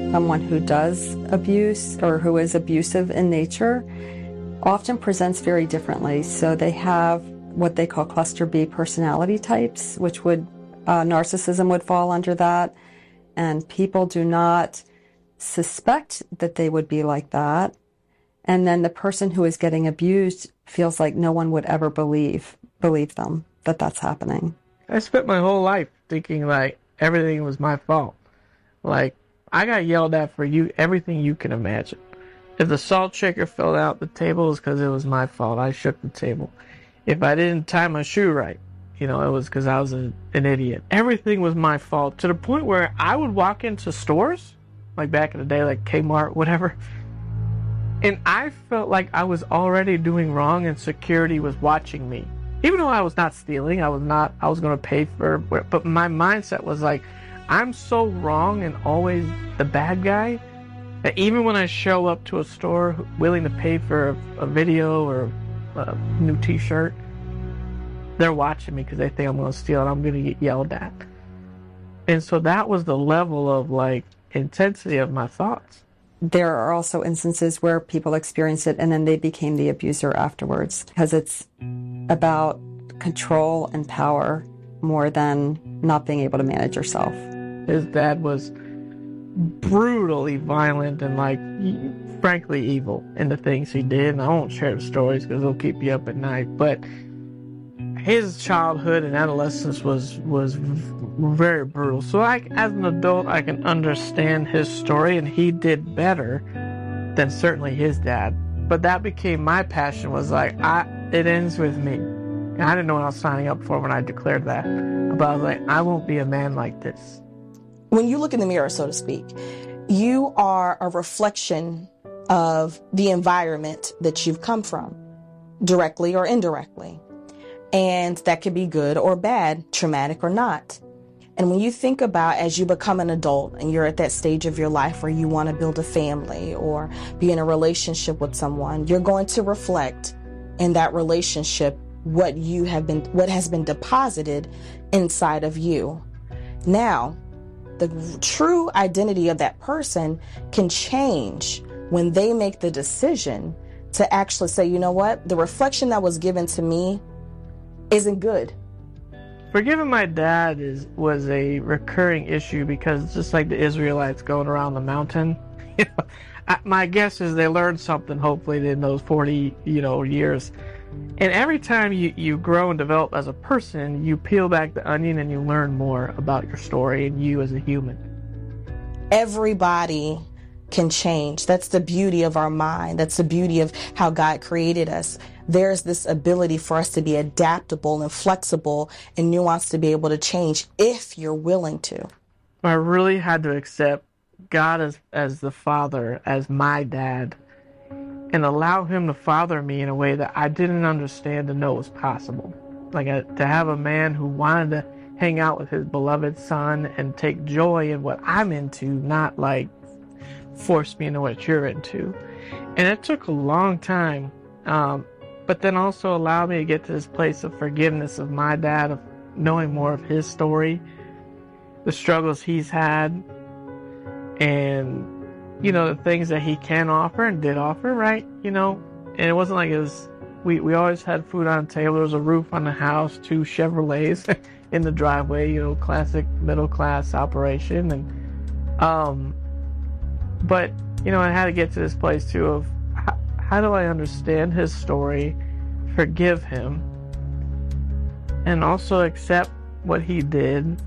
Someone who does abuse or who is abusive in nature often presents very differently. So they have what they call cluster B personality types, which would narcissism would fall under that. And people do not suspect that they would be like that. And then the person who is getting abused feels like no one would ever believe them that that's happening. I spent my whole life thinking like everything was my fault. Like I got yelled at for everything you can imagine. If the salt shaker fell out the table, it was because it was my fault. I shook the table. If I didn't tie my shoe right, it was because I was an idiot. Everything was my fault, to the point where I would walk into stores, like back in the day, like Kmart, whatever, and I felt like I was already doing wrong and security was watching me. Even though I was not stealing, I was going to pay for it, but my mindset was like, I'm so wrong and always the bad guy that even when I show up to a store willing to pay for a video or a new t-shirt, they're watching me because they think I'm going to steal and I'm going to get yelled at. And so that was the level of like intensity of my thoughts. There are also instances where people experience it and then they became the abuser afterwards, because it's about control and power more than not being able to manage yourself. His dad was brutally violent and like frankly evil in the things he did, and I won't share the stories because they'll keep you up at night, but his childhood and adolescence was very brutal. So like as an adult, I can understand his story, and he did better than certainly his dad. But that became my passion, was like, it ends with me. And I didn't know what I was signing up for when I declared that. But I was like, I won't be a man like this. When you look in the mirror, so to speak, you are a reflection of the environment that you've come from, directly or indirectly. And that could be good or bad, traumatic or not. And when you think about, as you become an adult and you're at that stage of your life where you want to build a family or be in a relationship with someone, you're going to reflect in that relationship what has been deposited inside of you. Now, the true identity of that person can change when they make the decision to actually say, you know what, the reflection that was given to me isn't good. Forgiving my dad was a recurring issue, because just like the Israelites going around the mountain, my guess is they learned something hopefully in those 40 years. And every time you grow and develop as a person, you peel back the onion and you learn more about your story and you as a human. Everybody can change. That's the beauty of our mind. That's the beauty of how God created us. There's this ability for us to be adaptable and flexible and nuanced, to be able to change if you're willing to. I really had to accept God as the father, as my dad, and allow him to father me in a way that I didn't understand and know was possible. Like to have a man who wanted to hang out with his beloved son and take joy in what I'm into, not like force me into what you're into. And it took a long time, but then also allowed me to get to this place of forgiveness of my dad, of knowing more of his story, the struggles he's had, and the things that he can offer and did offer, right? And it wasn't like we always had food on the table. There was a roof on the house, 2 Chevrolets in the driveway, classic middle class operation. And but I had to get to this place too of how do I understand his story, forgive him, and also accept what he did,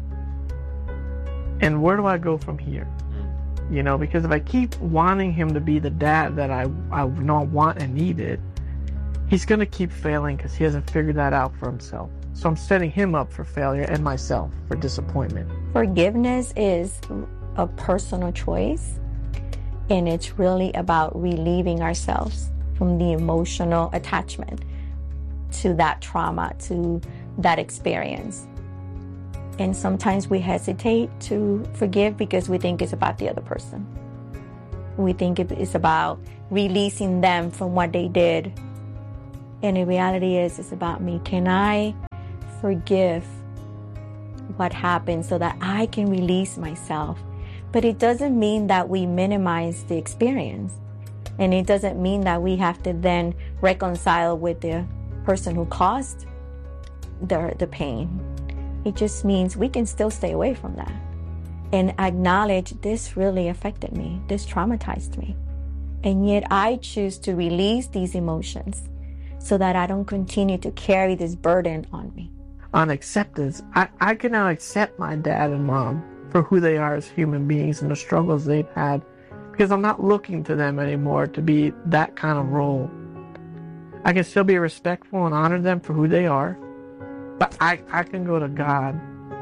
and where do I go from here? Because if I keep wanting him to be the dad that I want and needed, he's going to keep failing because he hasn't figured that out for himself. So I'm setting him up for failure and myself for disappointment. Forgiveness is a personal choice, and it's really about relieving ourselves from the emotional attachment to that trauma, to that experience. And sometimes we hesitate to forgive because we think it's about the other person. We think it's about releasing them from what they did. And the reality is, it's about me. Can I forgive what happened so that I can release myself But it doesn't mean that we minimize the experience. And it doesn't mean that we have to then reconcile with the person who caused the pain. It just means we can still stay away from that and acknowledge this really affected me. This traumatized me. And yet I choose to release these emotions so that I don't continue to carry this burden on me. On acceptance, I can now accept my dad and mom for who they are as human beings and the struggles they've had, because I'm not looking to them anymore to be that kind of role. I can still be respectful and honor them for who they are, but I can go to God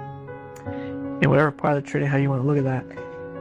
in whatever part of the Trinity, how you want to look at that,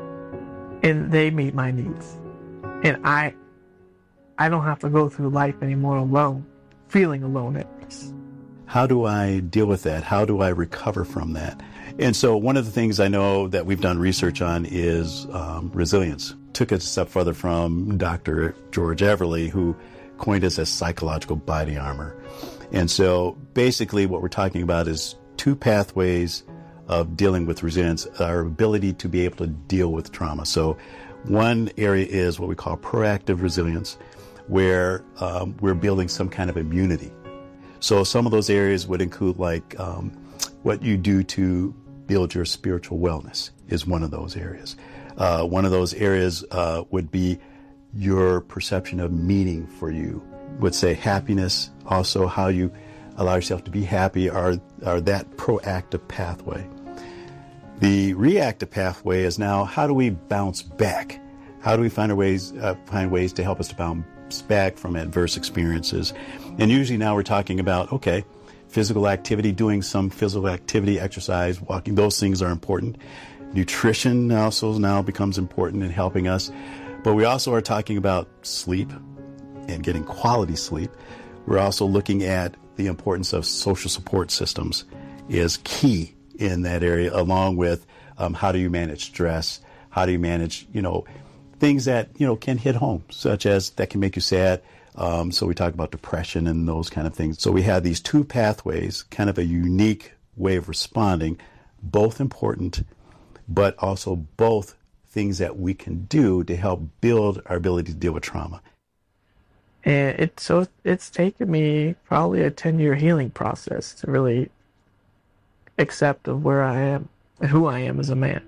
and they meet my needs. And I don't have to go through life anymore alone, feeling alone at least. How do I deal with that? How do I recover from that? And so one of the things I know that we've done research on is resilience. Took it a step further from Dr. George Everly, who coined us as psychological body armor. And so basically what we're talking about is two pathways of dealing with resilience, our ability to be able to deal with trauma. So one area is what we call proactive resilience, where we're building some kind of immunity. So some of those areas would include like what you do to build your spiritual wellness is one of those areas. One of those areas would be your perception of meaning for you. Would say happiness, also how you allow yourself to be happy are that proactive pathway. The reactive pathway is now how do we bounce back? How do we find ways to help us to bounce back from adverse experiences? And usually now we're talking about, okay, physical activity, doing some physical activity, exercise, walking, those things are important. Nutrition also now becomes important in helping us. But we also are talking about sleep and getting quality sleep. We're also looking at the importance of social support systems is key in that area, along with how do you manage stress? How do you manage, things that, can hit home, such as that can make you sad. So we talk about depression and those kind of things. So we have these two pathways, kind of a unique way of responding, both important, but also both things that we can do to help build our ability to deal with trauma. And it's taken me probably a 10-year healing process to really accept of where I am and who I am as a man.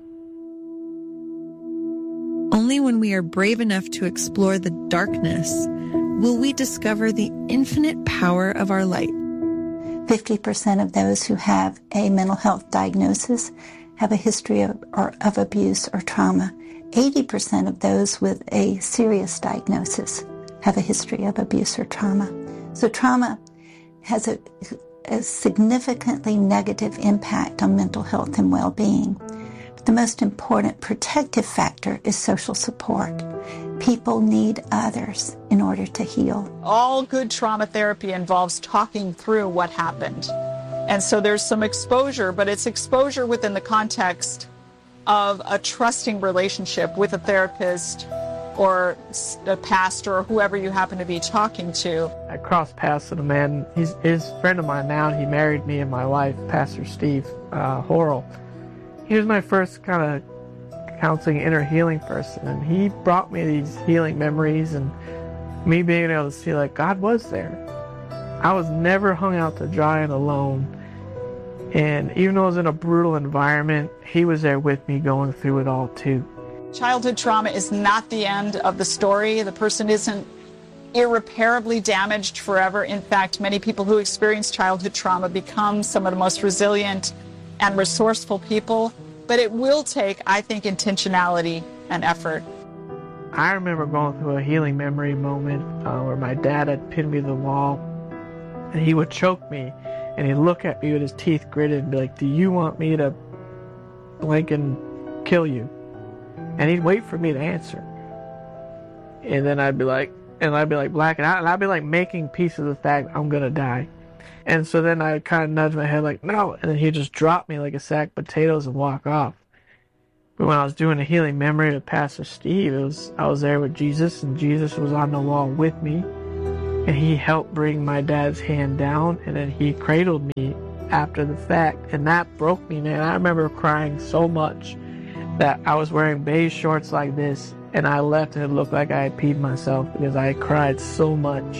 Only when we are brave enough to explore the darkness will we discover the infinite power of our light. 50% of those who have a mental health diagnosis have a history of abuse or trauma. 80% of those with a serious diagnosis have a history of abuse or trauma. So trauma has a significantly negative impact on mental health and well-being. But the most important protective factor is social support. People need others in order to heal. All good trauma therapy involves talking through what happened. And so there's some exposure, but it's exposure within the context of a trusting relationship with a therapist or a pastor or whoever you happen to be talking to. I crossed paths with a man. He's a friend of mine now. He married me and my wife, Pastor Steve Horrell. He was my first kind of counseling inner healing person, and he brought me these healing memories and me being able to see like God was there. I was never hung out to dry and alone. And even though I was in a brutal environment, he was there with me going through it all too. Childhood trauma is not the end of the story. The person isn't irreparably damaged forever. In fact, many people who experience childhood trauma become some of the most resilient and resourceful people. But it will take, I think, intentionality and effort. I remember going through a healing memory moment where my dad had pinned me to the wall, and he would choke me, and he'd look at me with his teeth gritted and be like, "Do you want me to blink and kill you?" And he'd wait for me to answer. And then I'd be like blacking out, and I'd be like making peace with the fact I'm gonna die. And so then I'd kind of nudge my head like, "No," and then he'd just drop me like a sack of potatoes and walk off. But when I was doing a healing memory with Pastor Steve, I was there with Jesus, and Jesus was on the wall with me. And he helped bring my dad's hand down, and then he cradled me after the fact. And that broke me, man. I remember crying so much. that I was wearing beige shorts like this, and I left and it looked like I had peed myself because I had cried so much,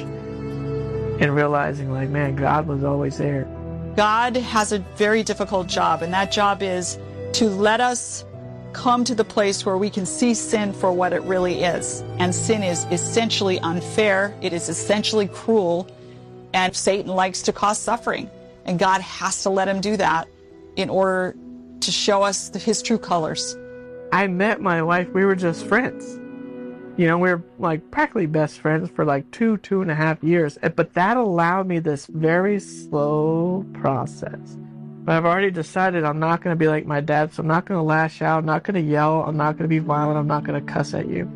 and realizing like, man, God was always there. God has a very difficult job, and that job is to let us come to the place where we can see sin for what it really is. And sin is essentially unfair. It is essentially cruel. And Satan likes to cause suffering. And God has to let him do that in order to show us his true colors. I met my wife, we were just friends. You know, we were like practically best friends for like 2.5 years. But that allowed me this very slow process. But I've already decided I'm not going to be like my dad, so I'm not going to lash out, I'm not going to yell, I'm not going to be violent, I'm not going to cuss at you.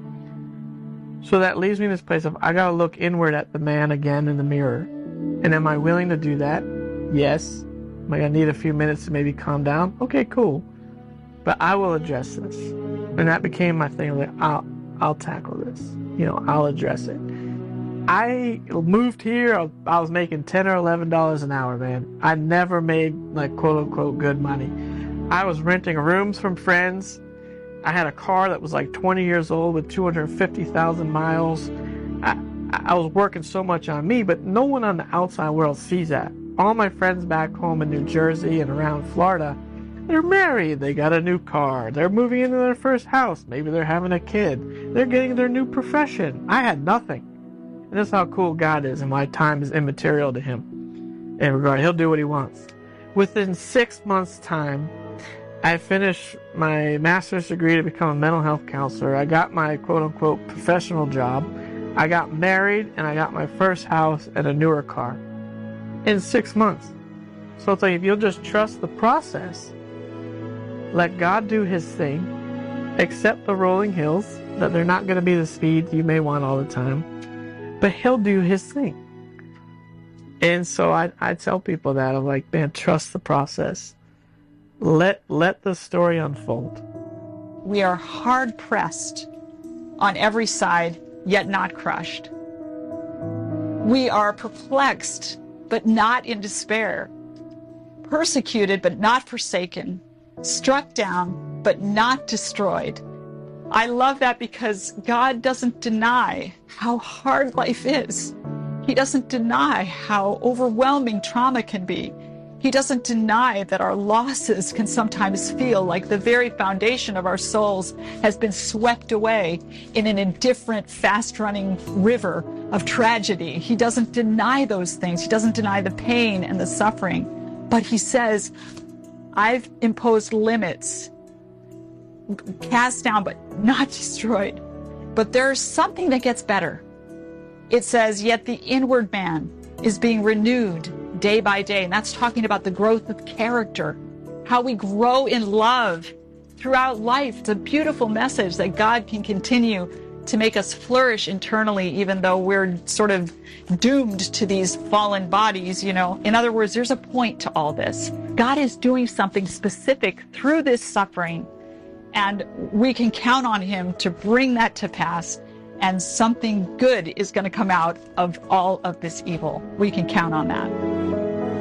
So that leaves me in this place of I got to look inward at the man again in the mirror. And am I willing to do that? Yes. Am I going to need a few minutes to maybe calm down? Okay, cool. But I will address this. And that became my thing. Like, I'll tackle this. You know, I'll address it. I moved here, I was making $10 or $11 an hour, man. I never made, like, quote-unquote good money. I was renting rooms from friends. I had a car that was like 20 years old with 250,000 miles. I was working so much on me, but no one on the outside world sees that. All my friends back home in New Jersey and around Florida, they're married, they got a new car, they're moving into their first house, maybe they're having a kid, they're getting their new profession. I had nothing. And that's how cool God is, and why time is immaterial to him. In regard, he'll do what he wants. Within 6 months' time, I finished my master's degree to become a mental health counselor. I got my quote-unquote professional job. I got married, and I got my first house and a newer car. In 6 months. So it's like, if you'll just trust the process, let God do his thing, accept the rolling hills, that they're not going to be the speeds you may want all the time, but he'll do his thing. And so I tell people that, I'm like, man, trust the process. Let the story unfold. We are hard pressed on every side, yet not crushed. We are perplexed, but not in despair. Persecuted, but not forsaken. Struck down, but not destroyed. I love that because God doesn't deny how hard life is. He doesn't deny how overwhelming trauma can be. He doesn't deny that our losses can sometimes feel like the very foundation of our souls has been swept away in an indifferent, fast-running river of tragedy. He doesn't deny those things. He doesn't deny the pain and the suffering. But he says, I've imposed limits, cast down but not destroyed. But there's something that gets better. It says, yet the inward man is being renewed day by day. And that's talking about the growth of character, how we grow in love throughout life. It's a beautiful message that God can continue to make us flourish internally, even though we're sort of doomed to these fallen bodies, you know. In other words, there's a point to all this. God is doing something specific through this suffering, and we can count on him to bring that to pass, and something good is going to come out of all of this evil. We can count on that.